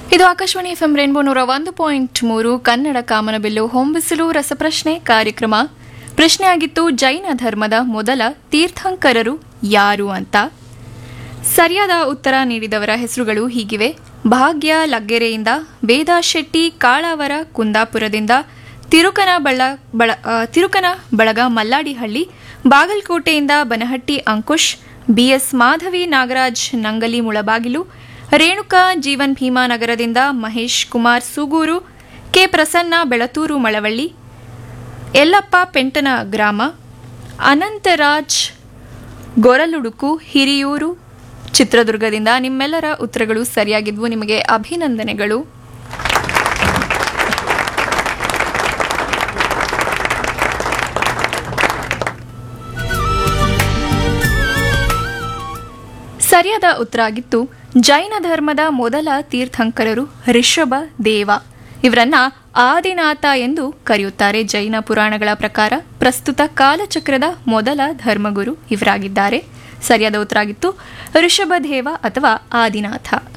ಇದು Akashvani FM rainbow 101.3 Kannada ಕಾಮನಬಿಲ್ಲು ಹೊಂಬಿಸಿಲು ರಸಪ್ರಶ್ನೆ ಕಾರ್ಯಕ್ರಮ. ಪ್ರಶ್ನೆ ಆಗಿತ್ತು, ಜೈನ ಧರ್ಮದ ಮೊದಲ ತೀರ್ಥಂಕರರು ಯಾರು ಅಂತ. ಸರಿಯಾದ ಉತ್ತರ ನೀಡಿದವರ ಹೆಸರುಗಳು ಹೀಗಿವೆ: ಭಾಗ್ಯ ಲಗ್ಗೆರೆಯಿಂದ, ವೇದಾ ಶೆಟ್ಟಿ ಕಾಳಾವರ ಕುಂದಾಪುರದಿಂದ, ತಿರುಕನ ಬಳಗ ಮಲ್ಲಾಡಿಹಳ್ಳಿ, ಬಾಗಲಕೋಟೆಯಿಂದ ಬನಹಟ್ಟಿ ಅಂಕುಶ್, ಬಿಎಸ್ ಮಾಧವಿ ನಾಗರಾಜ್ ನಂಗಲಿ ಮುಳಬಾಗಿಲು, ರೇಣುಕಾ ಜೀವನ್ ಭೀಮಾ ನಗರದಿಂದ ಮಹೇಶ್ ಕುಮಾರ್ ಸೂಗೂರು, ಕೆ ಪ್ರಸನ್ನ ಬೆಳತೂರು ಮಳವಳ್ಳಿ, ಯಲ್ಲಪ್ಪ ಪೆಂಟನ ಗ್ರಾಮ, ಅನಂತರಾಜ್ ಗೊರಲುಡುಕು ಹಿರಿಯೂರು ಚಿತ್ರದುರ್ಗದಿಂದ. ನಿಮ್ಮೆಲ್ಲರ ಉತ್ತರಗಳು ಸರಿಯಾಗಿದ್ವು, ನಿಮಗೆ ಅಭಿನಂದನೆಗಳು. ಸರಿಯಾದ ಉತ್ತರ ಆಗಿತ್ತು, ಜೈನ ಧರ್ಮದ ಮೊದಲ ತೀರ್ಥಂಕರರು ರಿಷಭ ದೇವ. ಇವರನ್ನ ಆದಿನಾಥ ಎಂದು ಕರೆಯುತ್ತಾರೆ. ಜೈನ ಪುರಾಣಗಳ ಪ್ರಕಾರ ಪ್ರಸ್ತುತ ಕಾಲಚಕ್ರದ ಮೊದಲ ಧರ್ಮಗುರು ಇವರಾಗಿದ್ದಾರೆ. ಸರಿಯಾದ ಉತ್ತರ ಆಗಿತ್ತು ಋಷಭದೇವ ಅಥವಾ ಆದಿನಾಥ.